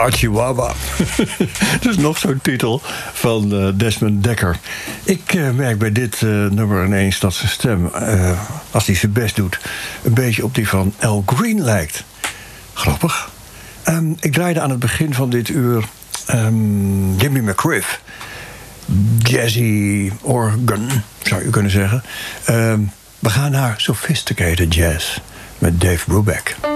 Chihuahua. Dat is nog zo'n titel van Desmond Dekker. Ik merk bij dit nummer ineens dat zijn stem, als hij zijn best doet, een beetje op die van Al Green lijkt. Grappig. Ik draaide aan het begin van dit uur Jimmy McGriff. Jazzy organ, zou je kunnen zeggen. We gaan naar sophisticated jazz met Dave Brubeck.